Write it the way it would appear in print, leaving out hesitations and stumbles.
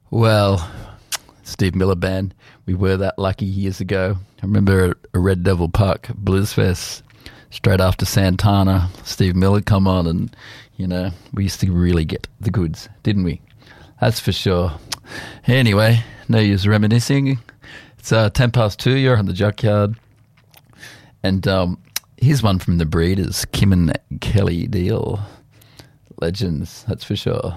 Well, Steve Miller Band, we were that lucky years ago. I remember a Red Devil Park Blues Fest straight after Santana. Steve Miller come on and, we used to really get the goods, didn't we? That's for sure. Anyway, no use reminiscing. It's 2:10. You're on the Junkyard. And here's one from the Breeders, Kim and Kelly Deal. Legends, that's for sure.